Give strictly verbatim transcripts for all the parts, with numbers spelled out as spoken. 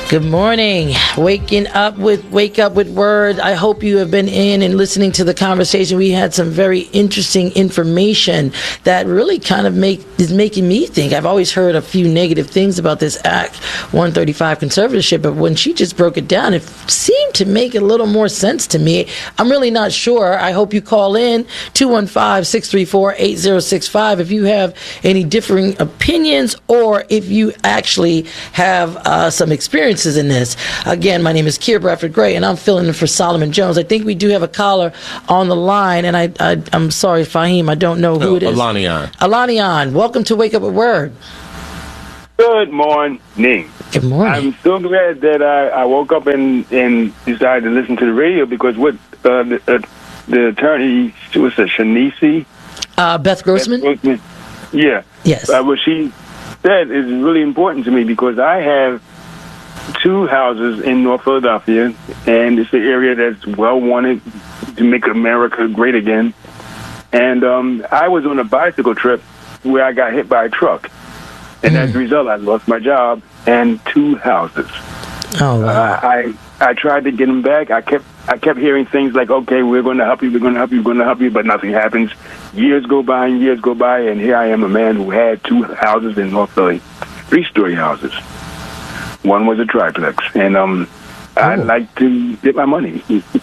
Good morning. Waking up with Wake Up with Word. I hope you have been in and listening to the conversation. We had some very interesting information that really kind of make is making me think. I've always heard a few negative things about this Act one thirty-five conservatorship, but when she just broke it down, it seemed to make a little more sense to me. I'm really not sure. I hope you call in two one five, six three four, eight zero six five if you have any differing opinions or if you actually have uh, some experience in this. Again, my name is Keir Bradford Gray, and I'm filling in for Solomon Jones. I think we do have a caller on the line, and I, I, I'm sorry, Fahim, I don't know who oh, it is. Alanian. Alanian, welcome to Wake Up with Word. Good morning. Good morning. I'm so glad that I, I woke up and, and decided to listen to the radio because what uh, the, uh, the attorney, she was a Shanice? Uh, Beth Grossman? Beth Grossman. Yeah. Yes. Uh, what she said is really important to me because I have two houses in North Philadelphia, and it's an area that's well wanted to make America great again. And um, I was on a bicycle trip where I got hit by a truck, and mm. as a result, I lost my job and two houses. Oh, wow. uh, I I tried to get them back. I kept I kept hearing things like, "Okay, we're going to help you, we're going to help you, we're going to help you," but nothing happens. Years go by and years go by, and here I am, a man who had two houses in North Philly, three-story houses. One was a triplex, and um, I'd like to get my money.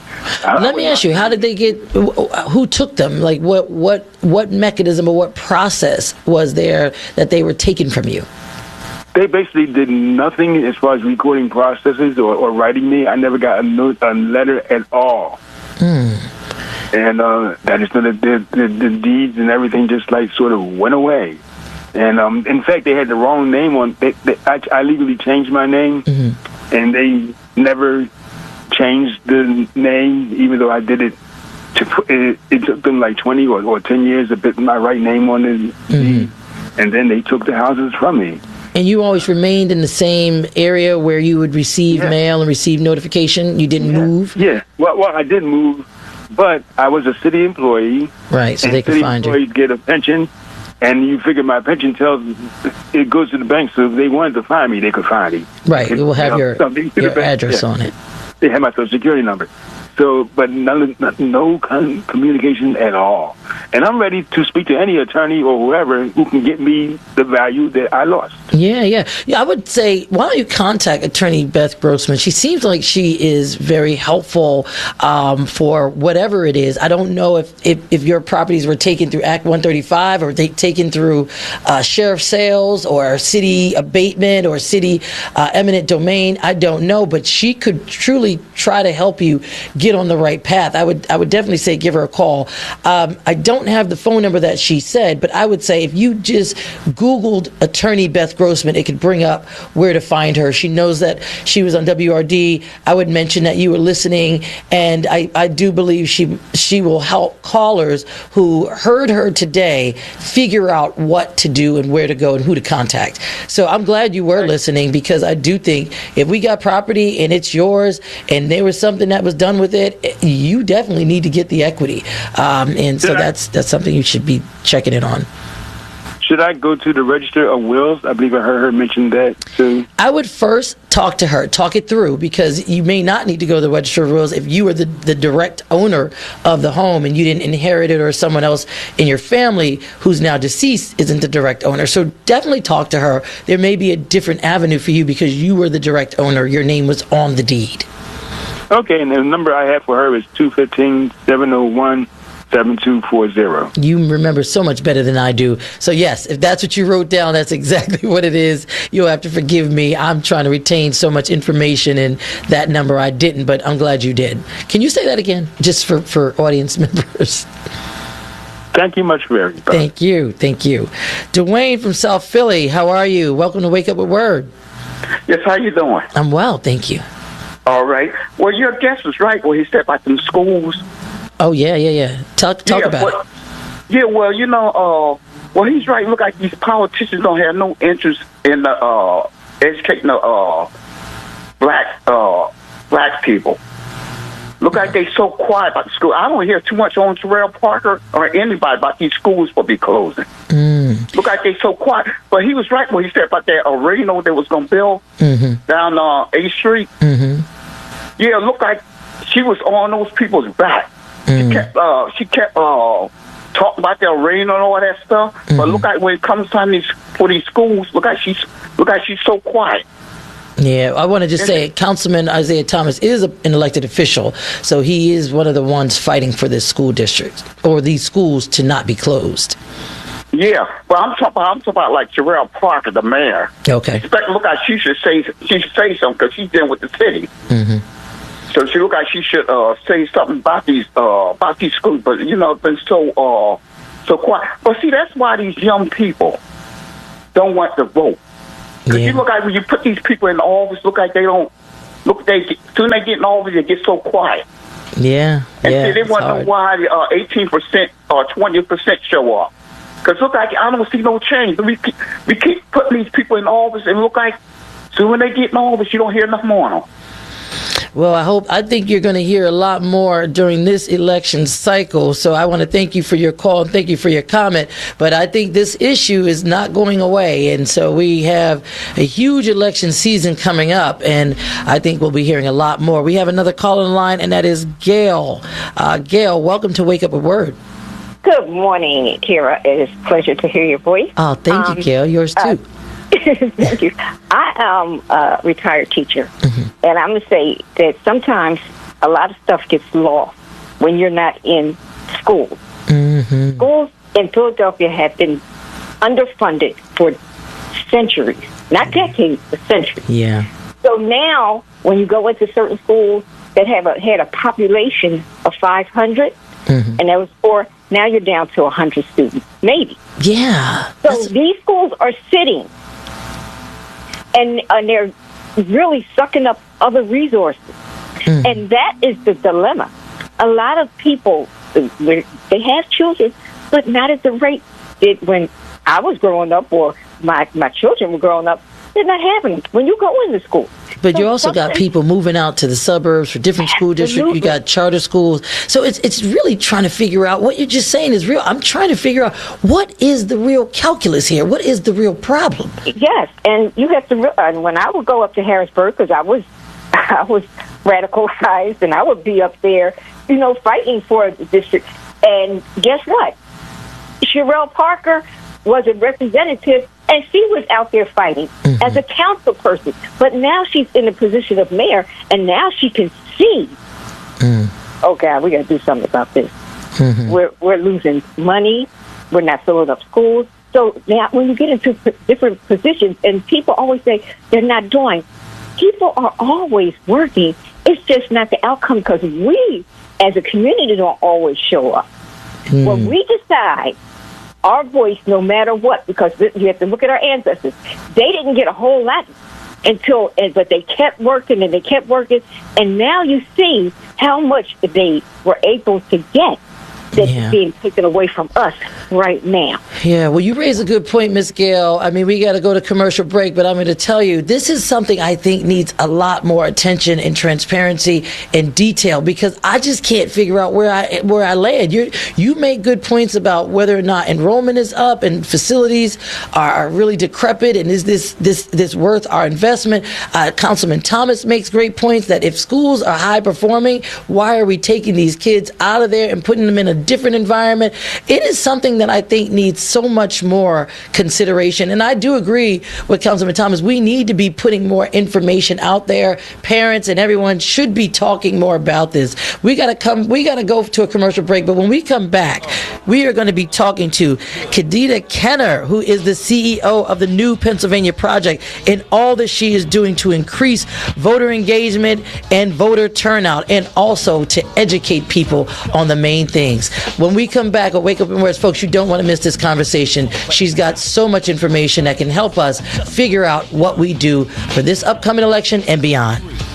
Let me ask you, how did they get, who took them? Like, what, what, what mechanism or what process was there that they were taken from you? They basically did nothing as far as recording processes or, or writing me. I never got a, note, a letter at all. Mm. And uh, I just know that the, the, the deeds and everything just like sort of went away. And um, in fact, they had the wrong name on. They, they, I, I legally changed my name, mm-hmm. and they never changed the name, even though I did it. To put, it, it took them like twenty or, or ten years to put my right name on the mm-hmm. deed, and then they took the houses from me. And you always remained in the same area where you would receive yeah. mail and receive notification. You didn't yeah. move. Yeah. Well, well, I did move, but I was a city employee. Right. So and they could find you. Employees get a pension. And you figure my pension tells it goes to the bank, so if they wanted to find me, they could find me. Right, it will have your, your address yeah. on it. They have my social security number. So, but none, no communication at all. And I'm ready to speak to any attorney or whoever who can get me the value that I lost. Yeah, yeah. Yeah, I would say, why don't you contact Attorney Beth Grossman? She seems like she is very helpful um, for whatever it is. I don't know if, if, if your properties were taken through Act one thirty-five or they taken through uh, sheriff sales or city abatement or city uh, eminent domain. I don't know, but she could truly try to help you get on the right path. I would I would definitely say give her a call. Um, I don't have the phone number that she said, but I would say if you just Googled Attorney Beth Grossman, it could bring up where to find her. She knows that she was on W R D. I would mention that you were listening, and I, I do believe she she will help callers who heard her today figure out what to do and where to go and who to contact. So I'm glad you were listening, because I do think if we got property and it's yours and there was something that was done with it, you definitely need to get the equity. Um, and so that's that's something you should be checking in on. Should I go to the Register of Wills? I believe I heard her mention that too. I would first talk to her, talk it through, because you may not need to go to the Register of Wills if you are the, the direct owner of the home and you didn't inherit it, or someone else in your family who's now deceased isn't the direct owner. So definitely talk to her. There may be a different avenue for you because you were the direct owner. Your name was on the deed. Okay, and the number I have for her is two one five, seven oh one, seven two four zero. You remember so much better than I do. So yes, if that's what you wrote down, that's exactly what it is. You'll have to forgive me. I'm trying to retain so much information, and that number I didn't, but I'm glad you did. Can you say that again, just for, for audience members? Thank you much, very much. Thank you. Thank you. Dwayne from South Philly, how are you? Welcome to Wake Up with Word. Yes, how you doing? I'm well, thank you. All right. Well, your guest was right when he said about them schools. Oh, yeah, yeah, yeah. Talk talk yeah, about but, it. Yeah, well, you know, uh, well, he's right. Look like these politicians don't have no interest in the, uh, educating the uh, black uh, black people. Look like they so quiet about the school. I don't hear too much on Terrell Parker or anybody about these schools will be closing. Mm. Mm. Look like they so quiet. But he was right when he said about that arena that was going to build mm-hmm. down uh, eighth Street. Mm-hmm. Yeah, it looked like she was on those people's back. Mm. She kept, uh, she kept uh, talking about the arena and all that stuff. Mm-hmm. But look like when it comes time these, for these schools, look like she's look like she's so quiet. Yeah, I want to just say Councilman Isaiah Thomas is a, an elected official, so he is one of the ones fighting for this school district or these schools to not be closed. Yeah, but I'm talking about, I'm talking about like Sherelle Parker, the mayor. Okay. Expect, look like she should say she should say something because she's dealing with the city. Mm-hmm. So she look like she should uh, say something about these uh, about these schools, but you know, been so uh, so quiet. But see, that's why these young people don't want to vote. Because Yeah. you look like when you put these people in the office, look like they don't look. They get, soon they get in office, they get so quiet. Yeah, And yeah. see, they it's want to know hard. why the uh, eighteen percent or twenty percent show up. Because look like I don't see no change. We keep, we keep putting these people in office, and look like soon when they get in office, you don't hear nothing more on them. Well, I hope, I think you're going to hear a lot more during this election cycle. So I want to thank you for your call and thank you for your comment. But I think this issue is not going away. And so we have a huge election season coming up. And I think we'll be hearing a lot more. We have another call on the line, and that is Gail. Uh, Gail, welcome to Wake Up with Word. Good morning, Kira. It is a pleasure to hear your voice. Oh, thank Um, you, Gail. Yours too. uh, Thank you. I am a retired teacher, Mm-hmm. and I'm going to say that sometimes a lot of stuff gets lost when you're not in school. Mm-hmm. Schools in Philadelphia have been underfunded for centuries, not decades, but centuries. Yeah. So now, when you go into certain schools that have a, had a population of five hundred, Mm-hmm. and that was for, now you're down to one hundred students, maybe. Yeah. So That's- these schools are sitting, and, and they're really sucking up other resources. Mm. And that is the dilemma. A lot of people, they have children, but not at the rate that when I was growing up or my, my children were growing up, they're not having them when you go into school. But So you also got something- people moving out to the suburbs for different school districts. You Absolutely. got charter schools. So it's it's really trying to figure out what you're just saying is real. I'm trying to figure out what is the real calculus here? What is the real problem? Yes, and you have to. Re- and when I would go up to Harrisburg, because I was, I was radicalized, and I would be up there, you know, fighting for the district. And guess what? Sherelle Parker was a representative, and she was out there fighting Mm-hmm. as a council person. But now she's in the position of mayor, and now she can see. Mm. Oh God, we got to do something about this. Mm-hmm. We're we're losing money. We're not filling up schools. So now, when you get into p- different positions, and people always say they're not doing, people are always working. It's just not the outcome because we, as a community, don't always show up. Mm. When we decide our voice, no matter what, because th- you have to look at our ancestors. They didn't get a whole lot until, and- but they kept working and they kept working, and now you see how much they were able to get that's Yeah. being taken away from us right now. Yeah, well, you raise a good point, Miss Gail. I mean, we got to go to commercial break, but I'm going to tell you, this is something I think needs a lot more attention and transparency and detail, because I just can't figure out where I where I land. You you make good points about whether or not enrollment is up and facilities are, are really decrepit, and is this this this worth our investment? Uh, Councilman Thomas makes great points that if schools are high performing, why are we taking these kids out of there and putting them in a different environment? It is something that I think needs so much more consideration. And I do agree with Councilman Thomas. We need to be putting more information out there. Parents and everyone should be talking more about this. We got to come, we got to go to a commercial break. But when we come back, we are going to be talking to Khadija Kenner, who is the C E O of the New Pennsylvania Project, and all that she is doing to increase voter engagement and voter turnout, and also to educate people on the main things. When we come back at Wake Up and Words, folks, you don't want to miss this conversation. She's got so much information that can help us figure out what we do for this upcoming election and beyond.